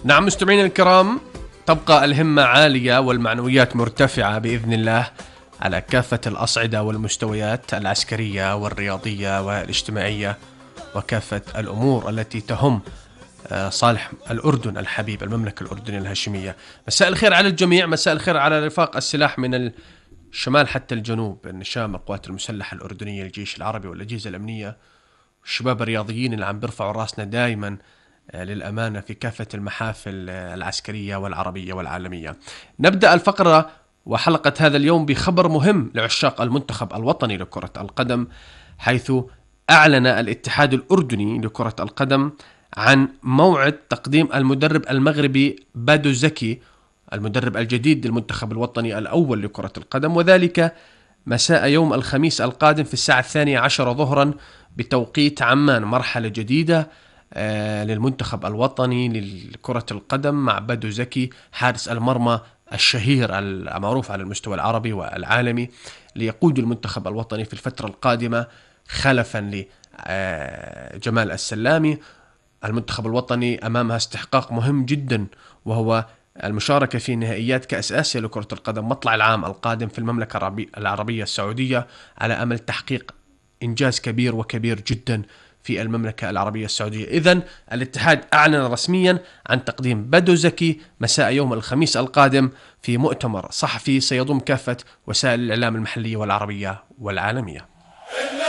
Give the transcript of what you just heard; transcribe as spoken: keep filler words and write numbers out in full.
نعم مستمعينا الكرام، تبقى الهمة عالية والمعنويات مرتفعة بإذن الله على كافة الأصعدة والمستويات العسكرية والرياضية والاجتماعية وكافة الأمور التي تهم صالح الأردن الحبيب، المملكة الأردنية الهاشمية. مساء الخير على الجميع، مساء الخير على رفاق السلاح من الشمال حتى الجنوب، النشام، القوات المسلحة الأردنية، الجيش العربي والأجهزة الأمنية، والشباب الرياضيين اللي عم بيرفعوا راسنا دائما للأمانة في كافة المحافل العسكرية والعربية والعالمية. نبدأ الفقرة وحلقة هذا اليوم بخبر مهم لعشاق المنتخب الوطني لكرة القدم، حيث أعلن الاتحاد الأردني لكرة القدم عن موعد تقديم المدرب المغربي بادو زكي، المدرب الجديد للمنتخب الوطني الأول لكرة القدم، وذلك مساء يوم الخميس القادم في الساعة الثانية عشر ظهرا بتوقيت عمان. مرحلة جديدة للمنتخب الوطني لكرة القدم مع بادو زكي، حارس المرمى الشهير المعروف على المستوى العربي والعالمي، ليقود المنتخب الوطني في الفترة القادمة خلفا لجمال السلامي. المنتخب الوطني أمامها استحقاق مهم جدا، وهو المشاركة في نهائيات كأس آسيا لكرة القدم مطلع العام القادم في المملكة العربية السعودية، على أمل تحقيق إنجاز كبير وكبير جدا في المملكة العربية السعودية. إذن الاتحاد أعلن رسميا عن تقديم بادو زكي مساء يوم الخميس القادم في مؤتمر صحفي سيضم كافة وسائل الإعلام المحلية والعربية والعالمية.